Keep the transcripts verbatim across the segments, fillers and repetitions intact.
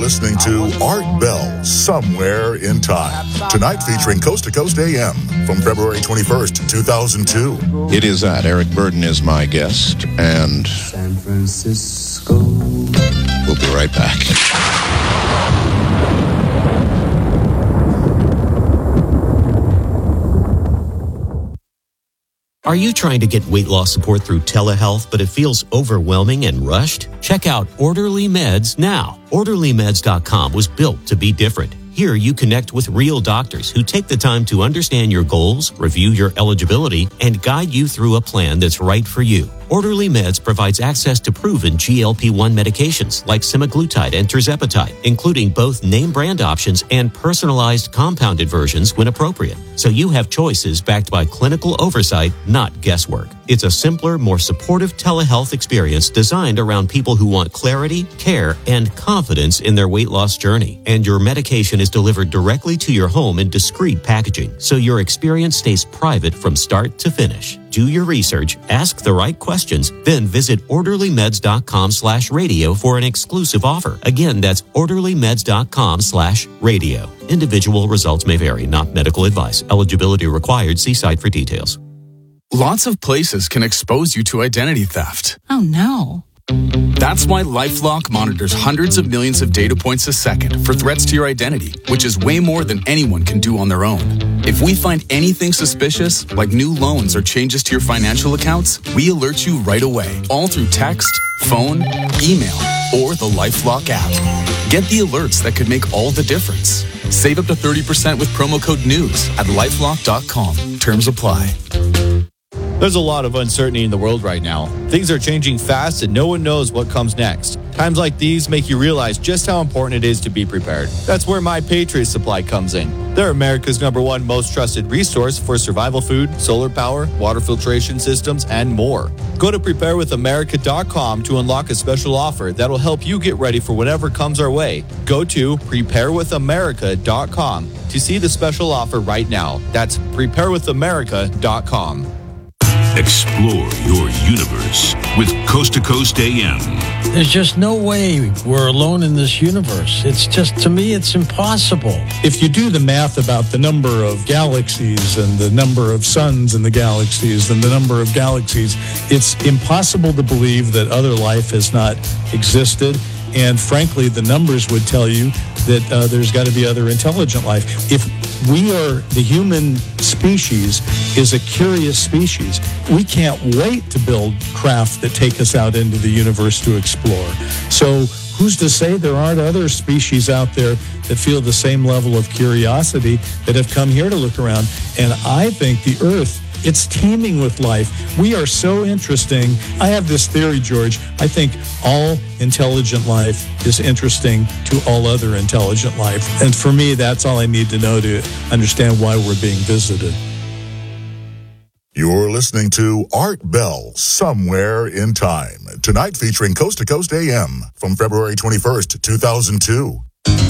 listening to Art Bell, Somewhere in Time. Tonight featuring Coast to Coast A M from February twenty-first, two thousand two. It is that. Eric Burden is my guest, and San Francisco. We'll be right back. Are you trying to get weight loss support through telehealth, but it feels overwhelming and rushed? Check out Orderly Meds now. Orderly Meds dot com was built to be different. Here you connect with real doctors who take the time to understand your goals, review your eligibility, and guide you through a plan that's right for you. Orderly Meds provides access to proven G L P one medications like semaglutide and tirzepatide, including both name brand options and personalized compounded versions when appropriate. So you have choices backed by clinical oversight, not guesswork. It's a simpler, more supportive telehealth experience designed around people who want clarity, care, and confidence in their weight loss journey. And your medication is delivered directly to your home in discreet packaging, so your experience stays private from start to finish. Do your research, ask the right questions, then visit Orderly Meds dot com slash radio for an exclusive offer. Again, that's Orderly Meds dot com slash radio. Individual results may vary, not medical advice. Eligibility required. See site for details. Lots of places can expose you to identity theft. Oh, no. That's why LifeLock monitors hundreds of millions of data points a second for threats to your identity, which is way more than anyone can do on their own. If we find anything suspicious, like new loans or changes to your financial accounts, we alert you right away, all through text, phone, email, or the LifeLock app. Get the alerts that could make all the difference. Save up to thirty percent with promo code NEWS at lifelock dot com. Terms apply. There's a lot of uncertainty in the world right now. Things are changing fast and no one knows what comes next. Times like these make you realize just how important it is to be prepared. That's where My Patriot Supply comes in. They're America's number one most trusted resource for survival food, solar power, water filtration systems, and more. Go to prepare with america dot com to unlock a special offer that'll help you get ready for whatever comes our way. Go to prepare with america dot com to see the special offer right now. That's prepare with america dot com. Explore your universe with Coast to Coast A M. There's just no way we're alone in this universe. It's just, to me, it's impossible. If you do the math about the number of galaxies and the number of suns in the galaxies and the number of galaxies, it's impossible to believe that other life has not existed. And frankly, the numbers would tell you that uh, there's got to be other intelligent life. If we are, the human species is a curious species, we can't wait to build craft that take us out into the universe to explore. So who's to say there aren't other species out there that feel the same level of curiosity that have come here to look around? And I think the Earth, it's teeming with life. We are so interesting. I have this theory, George. I think all intelligent life is interesting to all other intelligent life. And for me, that's all I need to know to understand why we're being visited. You're listening to Art Bell, Somewhere in Time. Tonight featuring Coast to Coast A M from February twenty-first, two thousand two.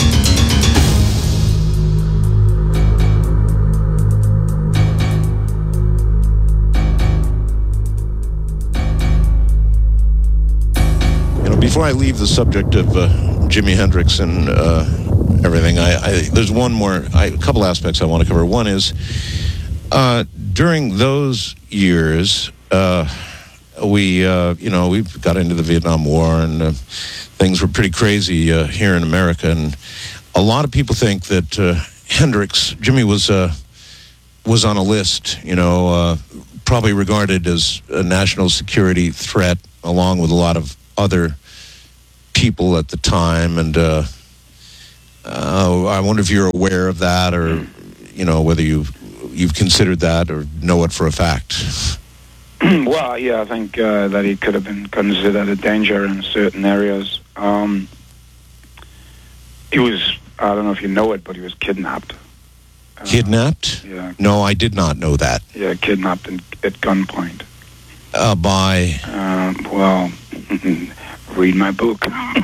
Before I leave the subject of uh, Jimi Hendrix and uh, everything, I, I, there's one more, I, a couple aspects I want to cover. One is, uh, during those years, uh, we, uh, you know, we got into the Vietnam War, and uh, things were pretty crazy uh, here in America. And a lot of people think that uh, Hendrix, Jimmy was uh, was on a list, you know, uh, probably regarded as a national security threat, along with a lot of other people at the time. And uh, uh, I wonder if you're aware of that, or, you know, whether you've, you've considered that or know it for a fact. Well, yeah, I think uh, that he could have been considered a danger in certain areas. Um, he was, I don't know if you know it, but he was kidnapped. Kidnapped? Uh, yeah. No, I did not know that. Yeah, kidnapped in, at gunpoint. Uh, by? Uh, well, read my book.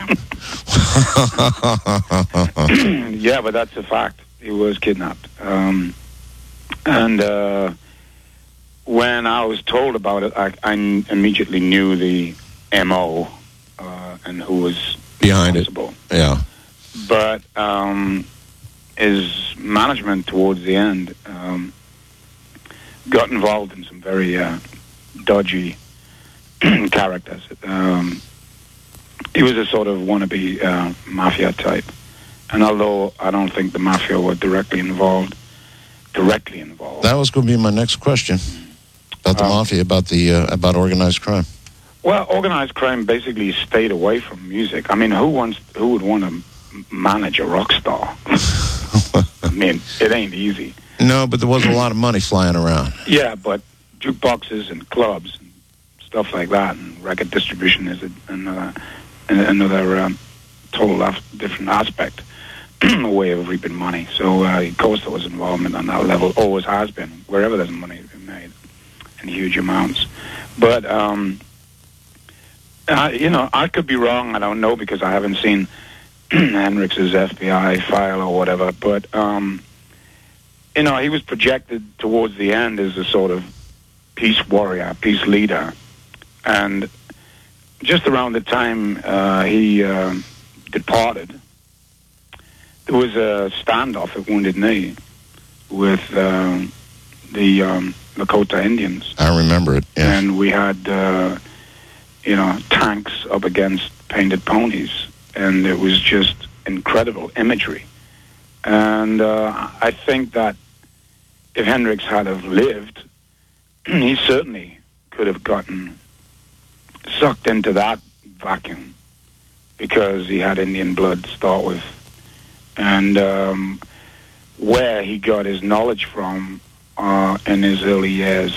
Yeah, but that's a fact. He was kidnapped. Um, and uh, when I was told about it, I, I immediately knew the M O uh, and who was behind responsible. it. Yeah. but um, his management towards the end um, got involved in some very uh, dodgy characters. Um, he was a sort of wannabe uh, mafia type. And although I don't think the mafia were directly involved, directly involved. That was going to be my next question about the Um, mafia, about the uh, about organized crime. Well, organized crime basically stayed away from music. I mean, who wants? Who would want to m- manage a rock star? I mean, it ain't easy. No, but there was a lot of money flying around. Yeah, but jukeboxes and clubs and stuff like that, and record distribution is a, another another um, total af- different aspect, a way of reaping money. So, uh, of course, there was involvement on that level, always has been, wherever there's money to be made in huge amounts. But, um, uh, you know, I could be wrong. I don't know because I haven't seen Hendrix's F B I file or whatever. But, um, you know, he was projected towards the end as a sort of peace warrior, peace leader. And just around the time uh, he uh, departed, there was a standoff at Wounded Knee with uh, the um, Lakota Indians. I remember it, yeah. And we had, uh, you know, tanks up against painted ponies. And it was just incredible imagery. And uh, I think that if Hendrix had have lived, he certainly could have gotten sucked into that vacuum because he had Indian blood to start with. And um, where he got his knowledge from uh, in his early years.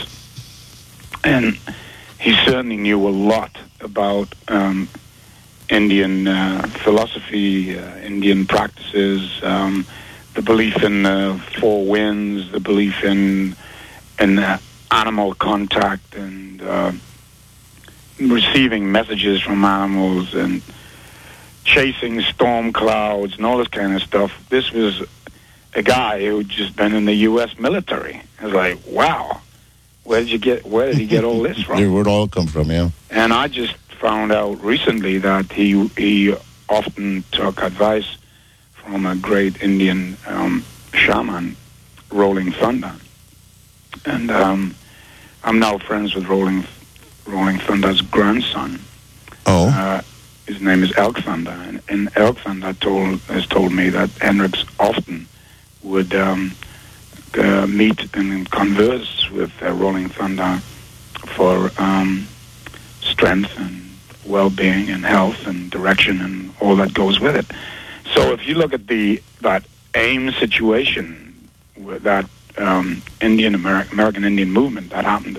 And he certainly knew a lot about um, Indian uh, philosophy, uh, Indian practices, um, the belief in uh, four winds, the belief in in uh, animal contact and uh, receiving messages from animals and chasing storm clouds and all this kind of stuff. This was a guy who had just been in the U S military. I was like, wow, where did you get? Where did he get all this from? Where it all come from, yeah. And I just found out recently that he he often took advice from a great Indian um, shaman, Rolling Thunder. And um, I'm now friends with Rolling Rolling Thunder's grandson. Oh. Uh, his name is Elk Thunder. And, and Elk Thunder told, has told me that Hendrix often would um, uh, meet and converse with uh, Rolling Thunder for um, strength and well-being and health and direction and all that goes with it. So if you look at the that AIM situation, with that um, Indian Ameri- American Indian movement that happened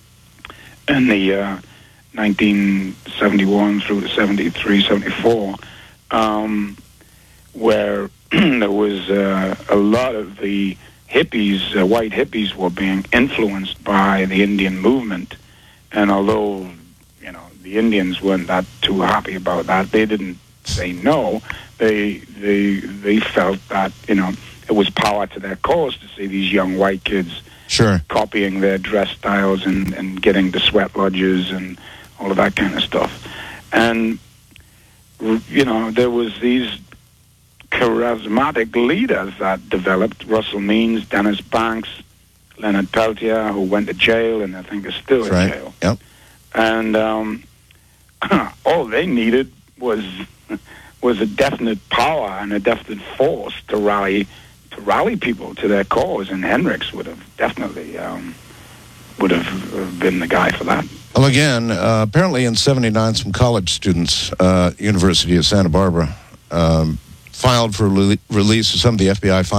in the uh, nineteen seventy-one through to seventy-three, seventy-four, um, where there was uh, a lot of the hippies, uh, white hippies, were being influenced by the Indian movement, and although you know the Indians weren't that too happy about that, they didn't say no. They they they felt that you know it was power to their cause to see these young white kids sure copying their dress styles and, and getting the sweat lodges and all of that kind of stuff. And you know there was these charismatic leaders that developed: Russell Means, Dennis Banks, Leonard Peltier, who went to jail and I think is still That's in right. jail. Yep. And um, all they needed was was a definite power and a definite force to rally to rally people to their cause, and Hendrix would have definitely um, would have been the guy for that. Well, again, uh, apparently in seventy-nine, some college students, uh, University of Santa Barbara, um, filed for rele- release of some of the F B I files.